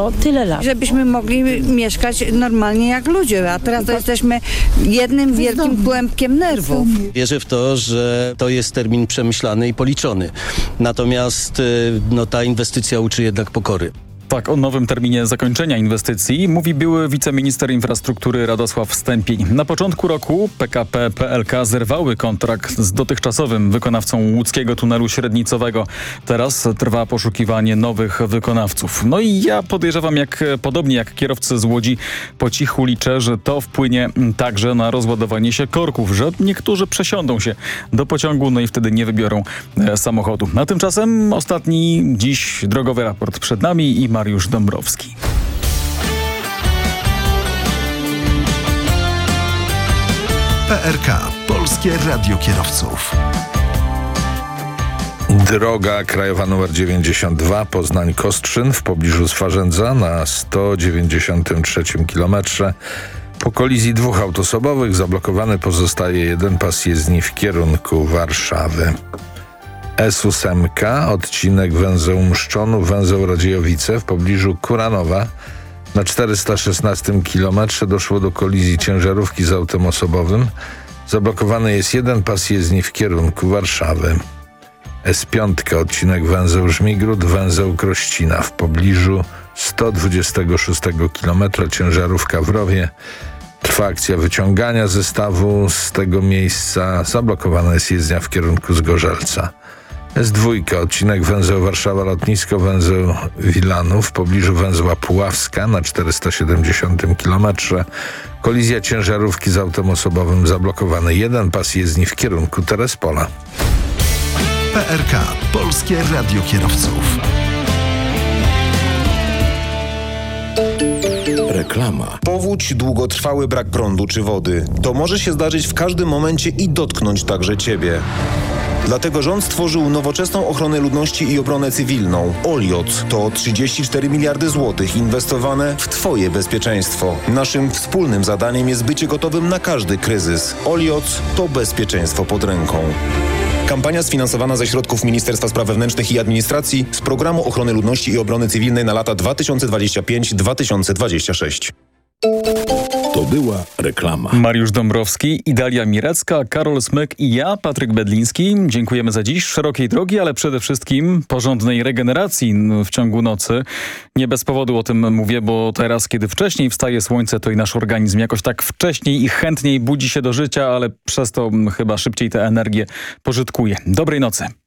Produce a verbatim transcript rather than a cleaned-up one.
to tyle lat. Żebyśmy mogli mieszkać normalnie jak ludzie, a teraz to jesteśmy jednym wielkim kłębkiem nerwów. Wierzę w to, że to jest termin przemyślany i policzony. Natomiast no, ta inwestycja uczy jednak pokory. Tak, o nowym terminie zakończenia inwestycji mówi były wiceminister infrastruktury Radosław Stępień. Na początku roku P K P P L K zerwały kontrakt z dotychczasowym wykonawcą łódzkiego tunelu średnicowego. Teraz trwa poszukiwanie nowych wykonawców. No i ja podejrzewam, jak podobnie jak kierowcy z Łodzi, po cichu liczę, że to wpłynie także na rozładowanie się korków, że niektórzy przesiądą się do pociągu, no i wtedy nie wybiorą e, samochodu. A tymczasem ostatni dziś drogowy raport przed nami i Mariusz Dąbrowski. P R K. Polskie Radio Kierowców. Droga krajowa nr dziewięćdziesiąt dwa Poznań-Kostrzyn w pobliżu Swarzędza na sto dziewięćdziesiątym trzecim kilometrze. Po kolizji dwóch autosobowych zablokowany pozostaje jeden pas jezdni w kierunku Warszawy. S osiem odcinek węzeł Mszczonów, węzeł Radziejowice w pobliżu Kuranowa. Na czterysta szesnastym kilometrze doszło do kolizji ciężarówki z autem osobowym. Zablokowany jest jeden pas jezdni w kierunku Warszawy. S pięć odcinek węzeł Żmigród, węzeł Krościna w pobliżu sto dwudziestego szóstego kilometra ciężarówka w rowie. Trwa akcja wyciągania zestawu z tego miejsca. Zablokowana jest jezdnia w kierunku Zgorzelca. S dwa odcinek węzeł Warszawa Lotnisko, węzeł Wilanów w pobliżu węzła Puławska na czterysta siedemdziesiątym kilometrze. Kolizja ciężarówki z autem osobowym, zablokowany jeden pas jezdni w kierunku Terespola. P R K. Polskie Radio Kierowców. Reklama. Powódź, długotrwały brak prądu czy wody. To może się zdarzyć w każdym momencie i dotknąć także Ciebie. Dlatego rząd stworzył nowoczesną ochronę ludności i obronę cywilną. Oliot to trzydzieści cztery miliardy złotych inwestowane w Twoje bezpieczeństwo. Naszym wspólnym zadaniem jest bycie gotowym na każdy kryzys. Oliot to bezpieczeństwo pod ręką. Kampania sfinansowana ze środków Ministerstwa Spraw Wewnętrznych i Administracji z Programu Ochrony Ludności i Obrony Cywilnej na lata dwa tysiące dwudziesty piąty do dwa tysiące dwudziestego szóstego. To była reklama. Mariusz Dąbrowski, Idalia Mirecka, Karol Smyk i ja, Patryk Bedliński. Dziękujemy za dziś. Szerokiej drogi, ale przede wszystkim porządnej regeneracji w ciągu nocy. Nie bez powodu o tym mówię, bo teraz, kiedy wcześniej wstaje słońce, to i nasz organizm jakoś tak wcześniej i chętniej budzi się do życia, ale przez to chyba szybciej tę energię pożytkuje. Dobrej nocy.